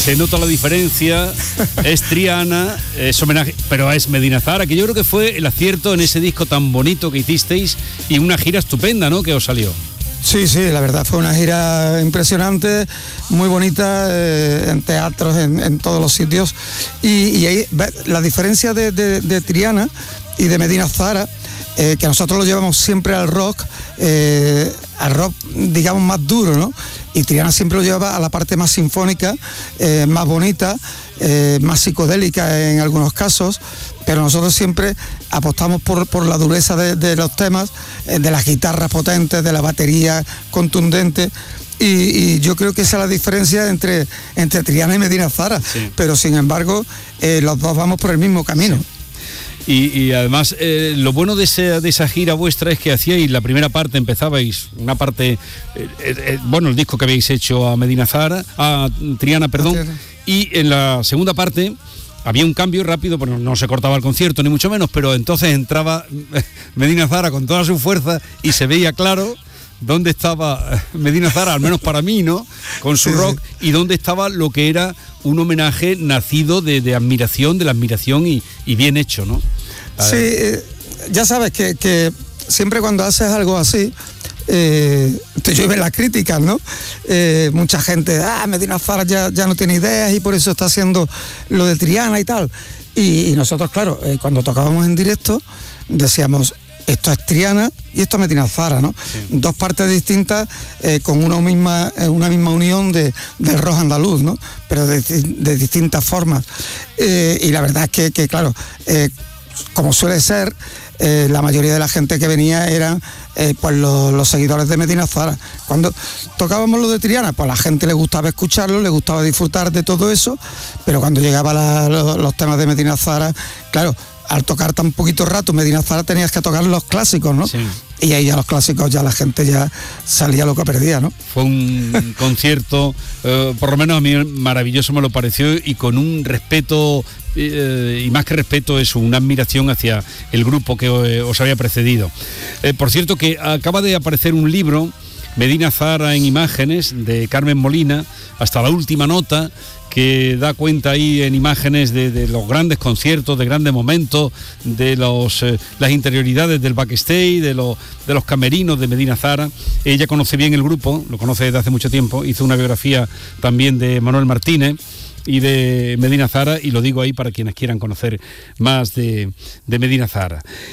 Se nota la diferencia, es Triana, es homenaje, pero es Medina Zahara, que yo creo que fue el acierto en ese disco tan bonito que hicisteis y una gira estupenda, ¿no?, que os salió. Sí, la verdad fue una gira impresionante, muy bonita, en teatros, en todos los sitios. Y ahí la diferencia de Triana y de Medina Zahara, que nosotros lo llevamos siempre al rock, digamos más duro, ¿no? Y Triana siempre lo lleva a la parte más sinfónica, más bonita, más psicodélica en algunos casos, pero nosotros siempre apostamos por la dureza de los temas, de las guitarras potentes, de la batería contundente, y yo creo que esa es la diferencia entre Triana y Medina Zahara, sí. Pero sin embargo los dos vamos por el mismo camino. Sí. Y además lo bueno de esa gira vuestra es que hacíais la primera parte, empezabais una parte, el disco que habéis hecho a Triana, y en la segunda parte había un cambio rápido, bueno, no se cortaba el concierto ni mucho menos, pero entonces entraba Medina Zahara con toda su fuerza y se veía claro dónde estaba Medina Zahara, al menos para mí, ¿no?, con su rock, y dónde estaba lo que era un homenaje nacido de admiración, de la admiración y bien hecho, ¿no? Sí, ya sabes que siempre cuando haces algo así, te llueven las críticas, ¿no? Mucha gente, Medina Zahara ya no tiene ideas y por eso está haciendo lo de Triana y tal. Y nosotros, claro, cuando tocábamos en directo, decíamos, esto es Triana y esto es Medina Zahara, ¿no? Sí. Dos partes distintas, con una misma unión del rock andaluz, ¿no? Pero de distintas formas. Y la verdad es que claro, como suele ser, la mayoría de la gente que venía eran pues los seguidores de Medina Zahara. Cuando tocábamos lo de Triana, pues a la gente le gustaba escucharlo, le gustaba disfrutar de todo eso, pero cuando llegaban los temas de Medina Zahara, claro, al tocar tan poquito rato Medina Zahara tenías que tocar los clásicos, ¿no? Sí. Y ahí ya los clásicos, ya la gente ya salía loca perdida, ¿no? Fue un concierto, por lo menos a mí maravilloso me lo pareció, y con un respeto, y más que respeto, eso, una admiración hacia el grupo que os había precedido. Por cierto, que acaba de aparecer un libro, Medina Zahara en imágenes, de Carmen Molina, hasta la última nota, que da cuenta ahí en imágenes de los grandes conciertos, de grandes momentos, de las interioridades del backstage, de los camerinos de Medina Zahara. Ella conoce bien el grupo, lo conoce desde hace mucho tiempo, hizo una biografía también de Manuel Martínez y de Medina Zahara, y lo digo ahí para quienes quieran conocer más de Medina Zahara.